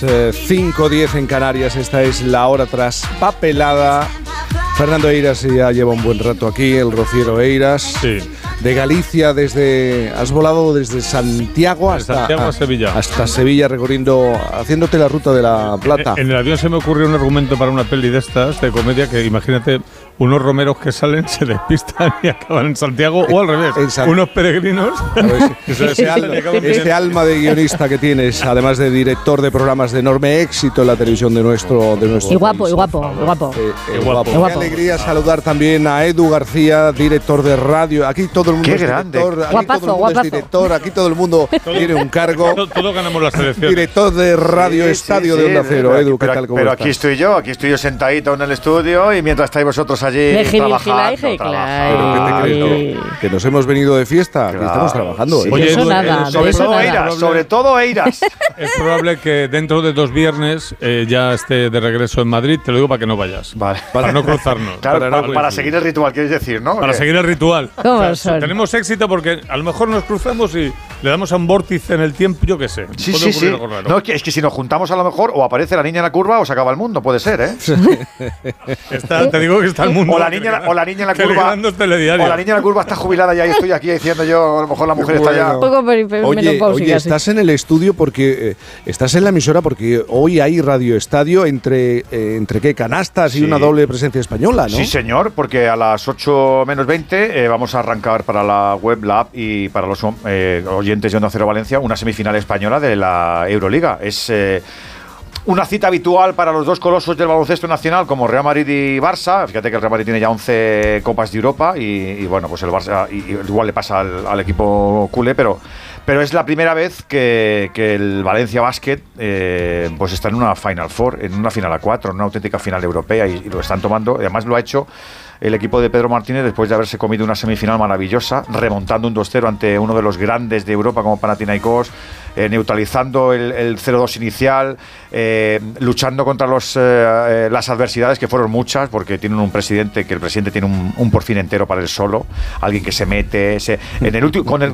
5:10 en Canarias, esta es la hora traspapelada. Fernando Eiras ya lleva un buen rato aquí, el rociero Eiras. Sí. De Galicia, has volado desde Santiago hasta Sevilla. Hasta Sevilla, recorriendo, haciéndote la ruta de la Plata. En el avión se me ocurrió un argumento para una peli de estas, de comedia, que imagínate unos romeros que salen, se despistan y acaban en Santiago, o al revés, unos peregrinos. Ese alma de guionista que tienes, además de director de programas de enorme éxito en la televisión de nuestro y guapo, y guapo. Qué alegría saludar también a Edu García, director de radio. Aquí todo el mundo es director, aquí todo el mundo es director, aquí todo el mundo tiene un cargo. Todos ganamos la selección. Director de Radio Estadio de Onda Cero. Edu, ¿qué tal? ¿Cómo pero estás? aquí estoy yo sentadito en el estudio y mientras estáis vosotros allí trabajando. Que nos hemos venido de fiesta, que estamos trabajando. Oye, sobre todo Eiras. Es probable que dentro de 2 viernes ya esté de regreso en Madrid. Te lo digo para que no vayas. Vale. Para no cruzarnos. Claro, para seguir el ritual, quieres decir, ¿no? Para seguir el ritual. Tenemos éxito porque a lo mejor nos cruzamos y le damos a un vórtice en el tiempo, yo qué sé. Sí. No, es que si nos juntamos a lo mejor o aparece la niña en la curva o se acaba el mundo, puede ser, ¿eh? Te digo que está el mundo. O la niña en la curva. O la niña en la curva está jubilada ya y estoy aquí diciendo yo, a lo mejor la mujer está ya. Oye, estás en el estudio porque estás en la emisora porque hoy hay Radio Estadio entre qué canastas y una doble presencia española, ¿no? Sí, señor, porque a las 8 menos 20 vamos a arrancar para la web, la app y para los oyentes de Onda Cero Valencia una semifinal española de la Euroliga. Es una cita habitual para los dos colosos del baloncesto nacional como Real Madrid y Barça. Fíjate que el Real Madrid tiene ya 11 Copas de Europa y bueno, pues el Barça igual le pasa al equipo culé, pero es la primera vez que el Valencia Basket pues está en una Final Four, en una final a 4, en una auténtica final europea y lo están tomando. Además lo ha hecho el equipo de Pedro Martínez después de haberse comido una semifinal maravillosa, remontando un 2-0 ante uno de los grandes de Europa como Panathinaikos, neutralizando el 0-2 inicial, luchando contra las adversidades, que fueron muchas, porque tienen un presidente, que el presidente tiene un porfín entero para él solo, alguien que se mete,